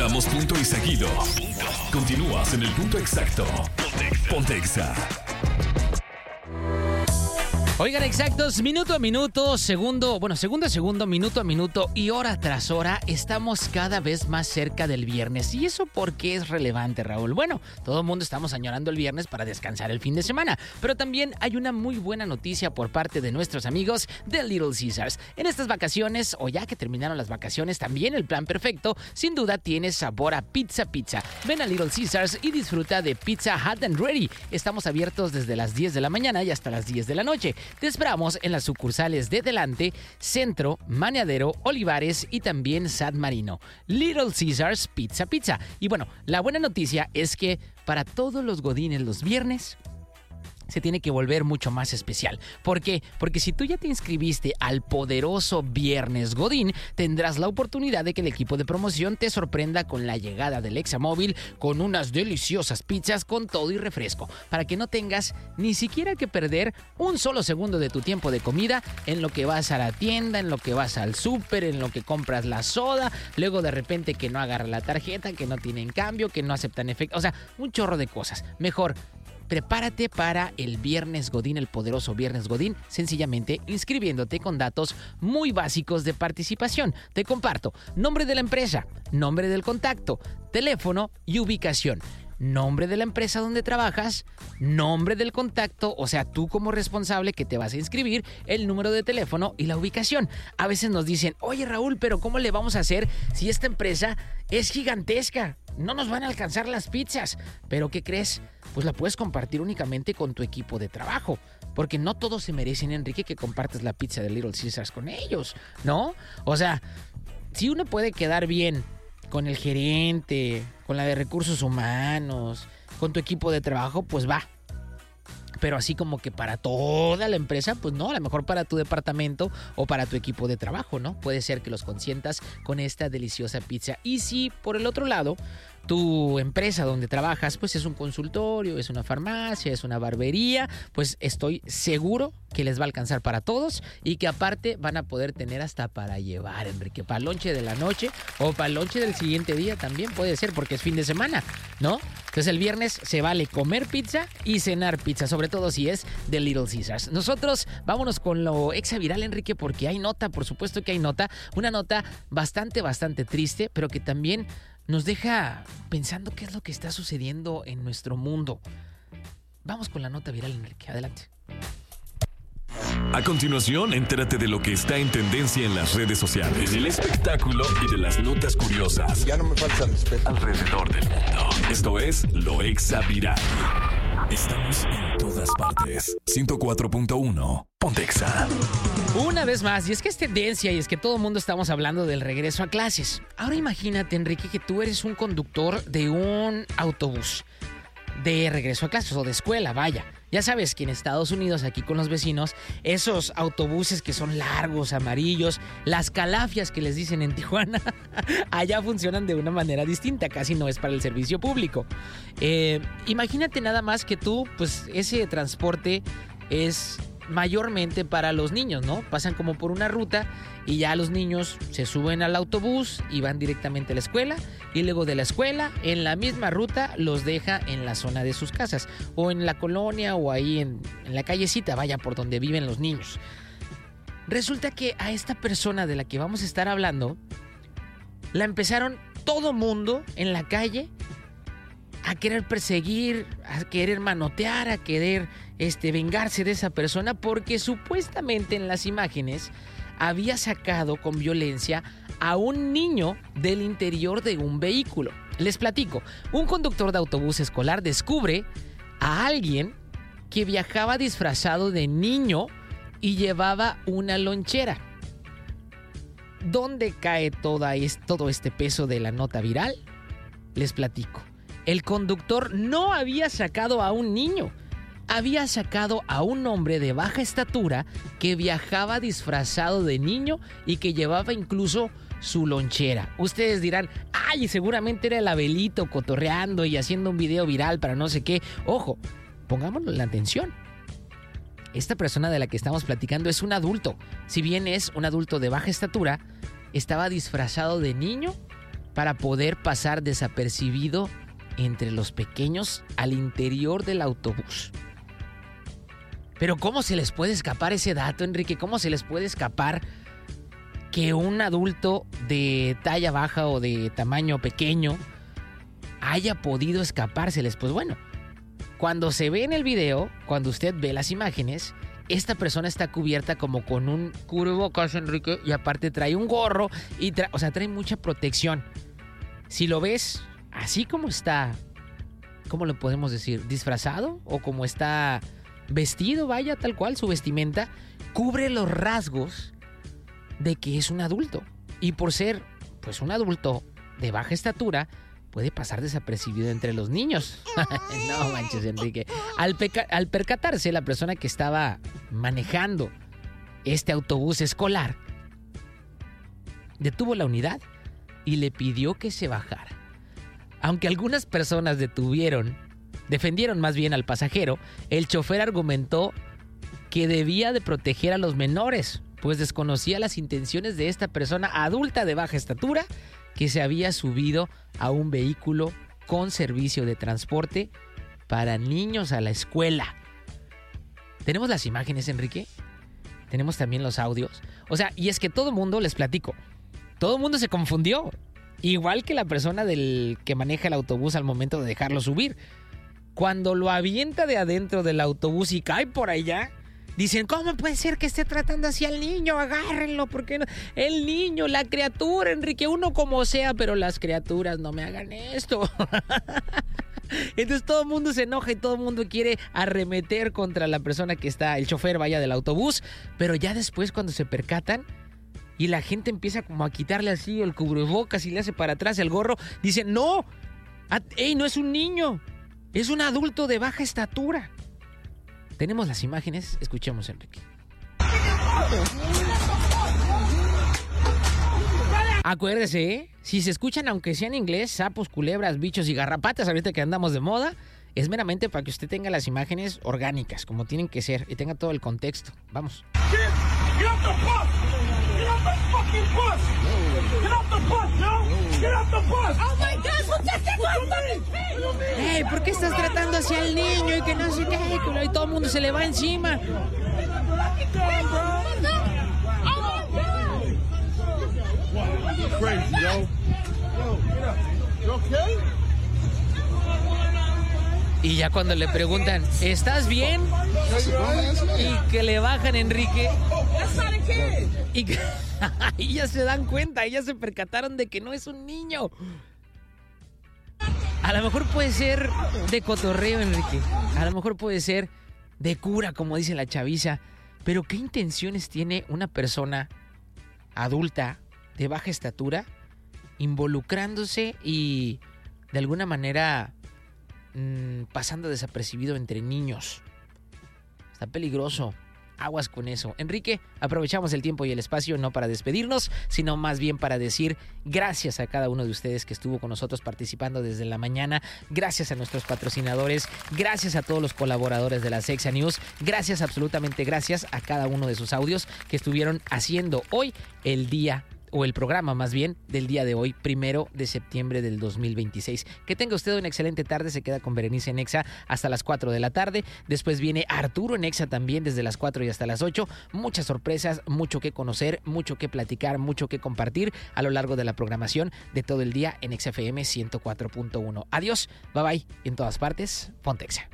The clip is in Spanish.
Damos punto y seguido. Continúas en el punto exacto. Ponte Exa. Oigan, exactos, minuto a minuto, segundo a segundo, minuto a minuto y hora tras hora, estamos cada vez más cerca del viernes. ¿Y eso por qué es relevante, Raúl? Bueno, todo el mundo estamos añorando el viernes para descansar el fin de semana, pero también hay una muy buena noticia por parte de nuestros amigos de Little Caesars. En estas vacaciones, o ya que terminaron las vacaciones, también el plan perfecto, sin duda tiene sabor a pizza. Ven a Little Caesars y disfruta de Pizza Hot and Ready. Estamos abiertos desde las 10 de la mañana y hasta las 10 de la noche. Te esperamos en las sucursales de Delante, Centro, Maniadero, Olivares y también San Marino. Little Caesars Pizza. Y bueno, la buena noticia es que para todos los godines los viernes se tiene que volver mucho más especial. ¿Por qué? Porque si tú ya te inscribiste al poderoso Viernes Godín, tendrás la oportunidad de que el equipo de promoción te sorprenda con la llegada del Examóvil con unas deliciosas pizzas con todo y refresco, para que no tengas ni siquiera que perder un solo segundo de tu tiempo de comida en lo que vas a la tienda, en lo que vas al súper, en lo que compras la soda, luego de repente que no agarra la tarjeta, que no tienen cambio, que no aceptan efecto, o sea, un chorro de cosas. Mejor, prepárate para el Viernes Godín, el poderoso Viernes Godín, sencillamente inscribiéndote con datos muy básicos de participación. Te comparto: nombre de la empresa, nombre del contacto, teléfono y ubicación. Nombre de la empresa donde trabajas, nombre del contacto, o sea, tú como responsable que te vas a inscribir, el número de teléfono y la ubicación. A veces nos dicen: oye, Raúl, pero ¿cómo le vamos a hacer si esta empresa es gigantesca? No nos van a alcanzar las pizzas. ¿Pero qué crees? Pues la puedes compartir únicamente con tu equipo de trabajo, porque no todos se merecen, Enrique, que compartas la pizza de Little Caesars con ellos, ¿no? O sea, si uno puede quedar bien con el gerente, con la de recursos humanos, con tu equipo de trabajo, pues va. Pero así como que para toda la empresa, pues no, a lo mejor para tu departamento o para tu equipo de trabajo, ¿no? Puede ser que los consientas con esta deliciosa pizza. Y si por el otro lado, tu empresa donde trabajas, pues es un consultorio, es una farmacia, es una barbería, pues estoy seguro que les va a alcanzar para todos y que aparte van a poder tener hasta para llevar, Enrique, para el lonche de la noche o para el lonche del siguiente día también puede ser, porque es fin de semana, ¿no? Entonces el viernes se vale comer pizza y cenar pizza, sobre todo si es de Little Caesars. Nosotros vámonos con lo exa viral, Enrique, porque hay nota, por supuesto que hay nota, una nota bastante triste, pero que también nos deja pensando qué es lo que está sucediendo en nuestro mundo. Vamos con la nota viral, Enrique, adelante. A continuación, entérate de lo que está en tendencia en las redes sociales, del espectáculo y de las notas curiosas. Ya no me falta respeto. Alrededor del mundo. Esto es Lo Exa Viral. Estamos en todas partes. 104.1. Ponte Exa. Una vez más, y es que es tendencia, y es que todo el mundo estamos hablando del regreso a clases. Ahora imagínate, Enrique, que tú eres un conductor de un autobús de regreso a clases o de escuela, vaya. Ya sabes que en Estados Unidos, aquí con los vecinos, esos autobuses que son largos, amarillos, las calafias que les dicen en Tijuana, allá funcionan de una manera distinta, casi no es para el servicio público. Imagínate nada más que tú, pues ese transporte es mayormente para los niños, ¿no? Pasan como por una ruta y ya los niños se suben al autobús y van directamente a la escuela, y luego de la escuela en la misma ruta los deja en la zona de sus casas o en la colonia o ahí en la callecita, vaya, por donde viven los niños. Resulta que a esta persona de la que vamos a estar hablando la empezaron todo mundo en la calle a querer perseguir, a querer manotear, a querer vengarse de esa persona, porque supuestamente en las imágenes había sacado con violencia a un niño del interior de un vehículo. Les platico, un conductor de autobús escolar descubre a alguien que viajaba disfrazado de niño y llevaba una lonchera. ¿Dónde cae todo este peso de la nota viral? Les platico. El conductor no había sacado a un niño, había sacado a un hombre de baja estatura que viajaba disfrazado de niño y que llevaba incluso su lonchera. Ustedes dirán, ay, seguramente era el Abelito cotorreando y haciendo un video viral para no sé qué. Ojo, pongámosle la atención. Esta persona de la que estamos platicando es un adulto. Si bien es un adulto de baja estatura, estaba disfrazado de niño para poder pasar desapercibido entre los pequeños al interior del autobús. Pero ¿cómo se les puede escapar ese dato, Enrique? ¿Cómo se les puede escapar que un adulto de talla baja o de tamaño pequeño haya podido escapárseles? Pues bueno, cuando se ve en el video, cuando usted ve las imágenes, esta persona está cubierta como con un cubrebocas, Enrique, y aparte trae un gorro, y trae mucha protección. Si lo ves así como está, ¿cómo lo podemos decir? ¿Disfrazado? O como está vestido, vaya, tal cual, su vestimenta, cubre los rasgos de que es un adulto. Y por ser, pues, un adulto de baja estatura, puede pasar desapercibido entre los niños. No manches, Enrique. Al percatarse, la persona que estaba manejando este autobús escolar detuvo la unidad y le pidió que se bajara. Aunque algunas personas defendieron más bien al pasajero, el chofer argumentó que debía de proteger a los menores, pues desconocía las intenciones de esta persona adulta de baja estatura que se había subido a un vehículo con servicio de transporte para niños a la escuela. ¿Tenemos las imágenes, Enrique? ¿Tenemos también los audios? O sea, y es que todo el mundo, les platico, todo el mundo se confundió. Igual que la persona del que maneja el autobús al momento de dejarlo subir. Cuando lo avienta de adentro del autobús y cae por allá, dicen, ¿cómo puede ser que esté tratando así al niño? Agárrenlo, porque no? El niño, la criatura, Enrique, uno como sea, pero las criaturas no me hagan esto. Entonces todo el mundo se enoja y todo el mundo quiere arremeter contra la persona que está, el chofer, vaya, del autobús. Pero ya después, cuando se percatan y la gente empieza como a quitarle así el cubrebocas y le hace para atrás el gorro, dicen, no, no es un niño, es un adulto de baja estatura. Tenemos las imágenes, escuchemos, Enrique. Acuérdese, si se escuchan, aunque sea en inglés, sapos, culebras, bichos y garrapatas, ahorita que andamos de moda, es meramente para que usted tenga las imágenes orgánicas, como tienen que ser, y tenga todo el contexto. Vamos. Get off the bus! Get off the fucking bus! Get off the bus, yo! Get off the bus! Oh my God, what's that? Hey, ¿por qué estás tratando hacia el niño y que no sé qué? Y todo el mundo se le va encima. Crazy, yo. Yo, get up. You okay? Y ya cuando le preguntan, ¿estás bien? Y que le bajan, Enrique. Y ya se dan cuenta, ya se percataron de que no es un niño. A lo mejor puede ser de cotorreo, Enrique. A lo mejor puede ser de cura, como dice la chaviza. Pero ¿qué intenciones tiene una persona adulta de baja estatura involucrándose y de alguna manera pasando desapercibido entre niños? Está peligroso. Aguas con eso. Enrique, aprovechamos el tiempo y el espacio no para despedirnos, sino más bien para decir gracias a cada uno de ustedes que estuvo con nosotros participando desde la mañana. Gracias a nuestros patrocinadores. Gracias a todos los colaboradores de la Exa News. Gracias, absolutamente gracias a cada uno de sus audios que estuvieron haciendo hoy el día, o el programa más bien, del día de hoy, 1 de septiembre del 2026. Que tenga usted una excelente tarde. Se queda con Berenice en Exa hasta las 4 de la tarde. Después viene Arturo en Exa también desde las 4 y hasta las 8. Muchas sorpresas, mucho que conocer, mucho que platicar, mucho que compartir a lo largo de la programación de todo el día en Exa FM 104.1. Adiós, bye bye, en todas partes, ponte Exa.